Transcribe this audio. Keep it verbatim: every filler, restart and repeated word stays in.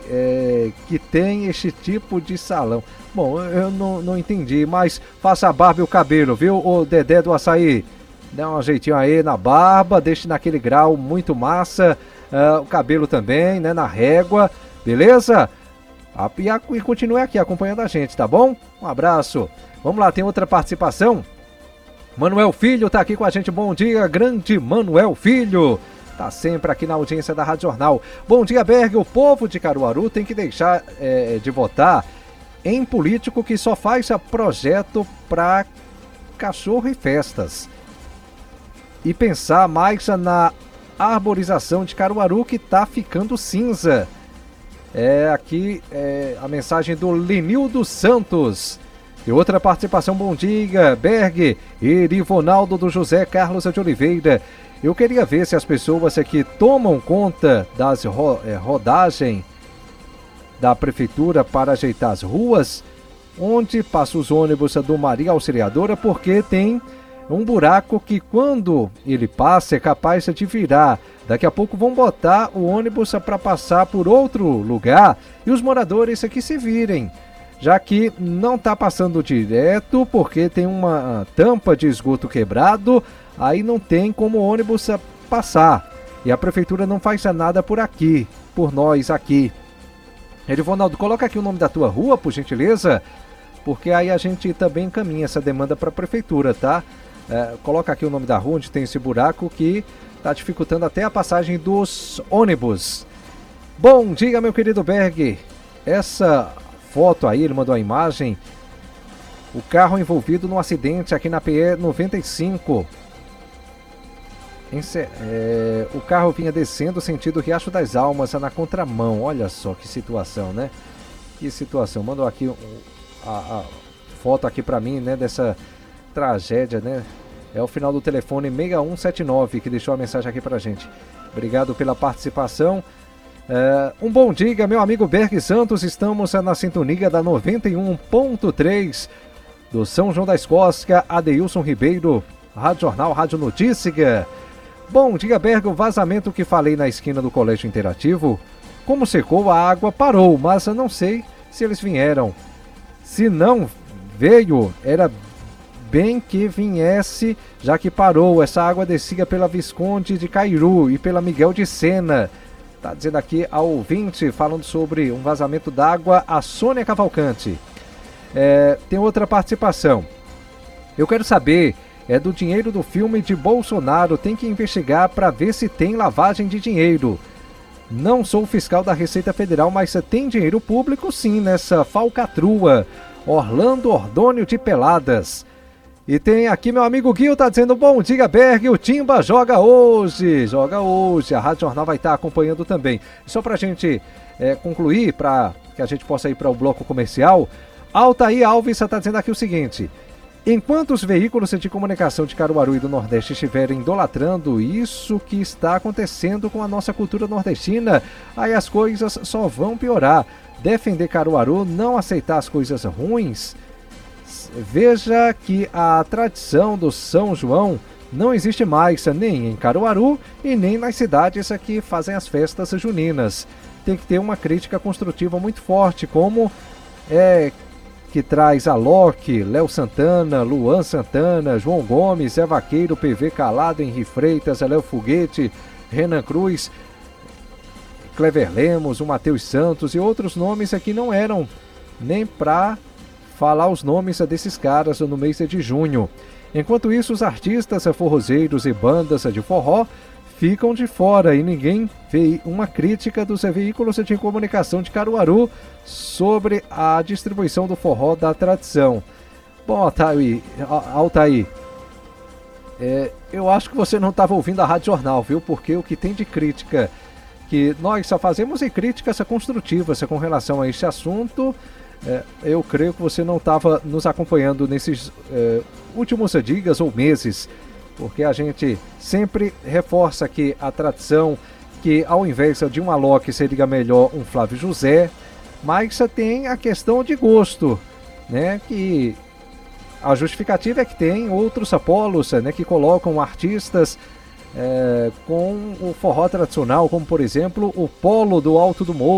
é, que tem este tipo de salão. Bom, eu não, não entendi, mas faça a barba e o cabelo, viu, o Dedé do Açaí? Dá um jeitinho aí na barba, deixe naquele grau muito massa, uh, o cabelo também, né, na régua, beleza? E, a, e continue aqui acompanhando a gente, tá bom? Um abraço. Vamos lá, tem outra participação? Manuel Filho tá aqui com a gente, bom dia, grande Manuel Filho. Tá sempre aqui na audiência da Rádio Jornal. Bom dia, Berg. O povo de Caruaru tem que deixar é, de votar em político que só faz projeto para cachorro e festas. E pensar mais na arborização de Caruaru, que tá ficando cinza. É aqui é, a mensagem do Lenildo Santos. E outra participação, bom dia, Berg. Erivonaldo do José Carlos de Oliveira. Eu queria ver se as pessoas aqui tomam conta das ro é, rodagem da prefeitura para ajeitar as ruas, onde passa os ônibus do Maria Auxiliadora, porque tem um buraco que quando ele passa é capaz de virar. Daqui a pouco vão botar o ônibus para passar por outro lugar e os moradores aqui se virem, já que não está passando direto porque tem uma tampa de esgoto quebrado, aí não tem como o ônibus passar. E a prefeitura não faz nada por aqui, por nós aqui. Edivonaldo, coloca aqui o nome da tua rua, por gentileza, porque aí a gente também encaminha essa demanda para a prefeitura, tá? É, coloca aqui o nome da rua onde tem esse buraco que está dificultando até a passagem dos ônibus. Bom dia, meu querido Berg. Essa foto aí, ele mandou a imagem. O carro envolvido no acidente aqui na P E noventa e cinco. Esse, é, o carro vinha descendo sentido Riacho das Almas na contramão. Olha só que situação, né? Que situação. Mandou aqui a, a foto aqui para mim, né? Dessa tragédia, né? É o final do telefone seis um sete nove que deixou a mensagem aqui pra gente. Obrigado pela participação. É, um bom dia, meu amigo Berg Santos. Estamos na sintonia da noventa e um ponto três do São João da Escócia. Adeilson Ribeiro, Rádio Jornal, Rádio Notícia. Bom dia, Berg. O vazamento que falei na esquina do Colégio Interativo, como secou, a água parou, mas eu não sei se eles vieram. Se não veio, era bem que viesse, já que parou. Essa água descia pela Visconde de Cairu e pela Miguel de Sena. Tá dizendo aqui a ouvinte, falando sobre um vazamento d'água, a Sônia Cavalcante. É, tem outra participação. Eu quero saber, é do dinheiro do filme de Bolsonaro, tem que investigar para ver se tem lavagem de dinheiro. Não sou fiscal da Receita Federal, mas tem dinheiro público sim nessa falcatrua. Orlando Ordônio de Peladas. E tem aqui meu amigo Gil, tá dizendo bom dia, Berg, o Timba joga hoje, joga hoje, a Rádio Jornal vai estar acompanhando também. Só pra gente é, concluir, para que a gente possa ir para o bloco comercial, Altair Alves tá dizendo aqui o seguinte: enquanto os veículos de comunicação de Caruaru e do Nordeste estiverem idolatrando isso que está acontecendo com a nossa cultura nordestina, aí as coisas só vão piorar. Defender Caruaru, não aceitar as coisas ruins. Veja que a tradição do São João não existe mais nem em Caruaru e nem nas cidades que fazem as festas juninas. Tem que ter uma crítica construtiva muito forte, como é que traz a Loki, Léo Santana, Luan Santana, João Gomes, Zé Vaqueiro, P V Calado, Henri Freitas, Léo Foguete, Renan Cruz, Clever Lemos, o Matheus Santos e outros nomes aqui não eram nem para falar os nomes desses caras no mês de junho. Enquanto isso, os artistas forrozeiros e bandas de forró ficam de fora e ninguém vê uma crítica dos veículos de comunicação de Caruaru sobre a distribuição do forró da tradição. Bom, Altair, Altair é, eu acho que você não estava ouvindo a Rádio Jornal, viu? Porque o que tem de crítica que nós só fazemos é críticas construtivas com relação a este assunto. É, eu creio que você não estava nos acompanhando nesses é, últimos dias ou meses, porque a gente sempre reforça aqui a tradição que ao invés de um Alok seria melhor um Flávio José, mas tem a questão de gosto, né? Que a justificativa é que tem outros polos, né, que colocam artistas é, com o forró tradicional, como por exemplo o Polo do Alto do Morro.